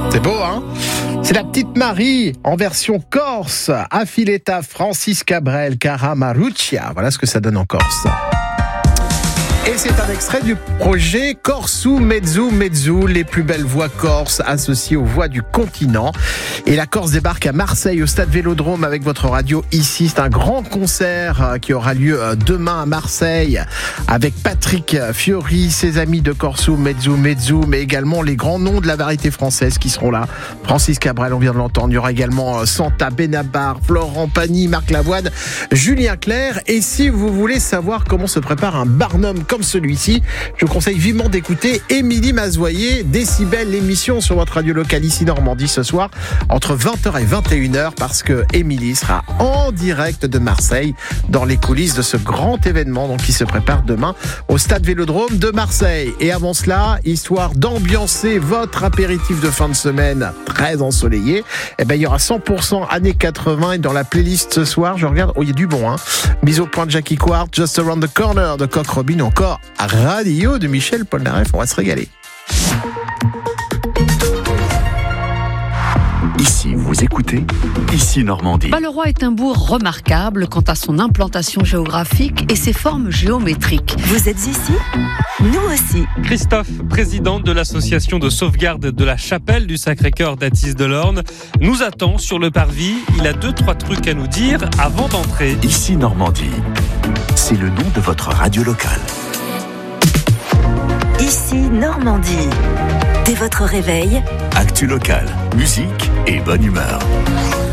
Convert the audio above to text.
C'est beau, hein? C'est la petite Marie en version corse. Affiletta, Francis Cabrel, Cara Maruccia. Voilà ce que ça donne en Corse. Et c'est un extrait du projet Corsu Mezzu Mezzu, les plus belles voix corses associées aux voix du continent. Et la Corse débarque à Marseille, au stade Vélodrome, avec votre radio ici. C'est un grand concert qui aura lieu demain à Marseille, avec Patrick Fiori, ses amis de Corsu Mezzu Mezzu, mais également les grands noms de la variété française qui seront là. Francis Cabrel, on vient de l'entendre. Il y aura également Santa Benabar, Florent Pagny, Marc Lavoine, Julien Clerc. Et si vous voulez savoir comment se prépare un barnum comme celui-ci, je vous conseille vivement d'écouter Émilie Mazoyer, Décibel, l'émission sur votre radio locale ici Normandie ce soir entre 20h et 21h, parce que Émilie sera en direct de Marseille dans les coulisses de ce grand événement donc, qui se prépare demain au stade Vélodrome de Marseille. Et avant cela, histoire d'ambiancer votre apéritif de fin de semaine très ensoleillé, il y aura 100% années 80 et dans la playlist ce soir, je regarde, il y a du bon, mise au point de Jackie Quart, Just Around the Corner de Coq Robin, encore Radio de Michel Polnareff, on va se régaler. Ici, vous écoutez, ici Normandie. Balleroy est un bourg remarquable quant à son implantation géographique et ses formes géométriques. Vous êtes ici ? Nous aussi. Christophe, président de l'association de sauvegarde de la chapelle du Sacré-Cœur d'Athis-de-l'Orne, nous attend sur le parvis. Il a 2-3 trucs à nous dire avant d'entrer. Ici Normandie, c'est le nom de votre radio locale. Ici Normandie. Dès votre réveil, actu local, musique et bonne humeur.